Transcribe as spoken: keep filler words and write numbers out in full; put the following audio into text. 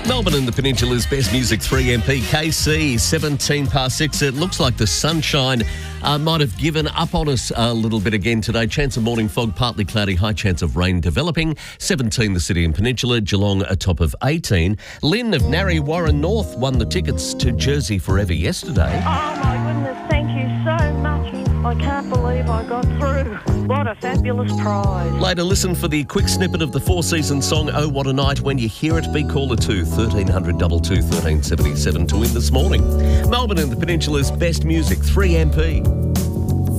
Melbourne and the Peninsula's best music, three M P, K C, seventeen past six. It looks like the sunshine uh, might have given up on us a little bit again today. Chance of morning fog, partly cloudy, high chance of rain developing. seventeen, the city and peninsula. Geelong, a top of eighteen. Lynn of Narre Warren North won the tickets to Jersey Forever yesterday. Oh my goodness, thank you so much. I can't believe I got through. What a fabulous prize. Later, listen for the quick snippet of the four-season song Oh What a Night. When you hear it, be caller to thirteen hundred two two one three seven seven to win this morning. Melbourne and the Peninsula's best music, three M P.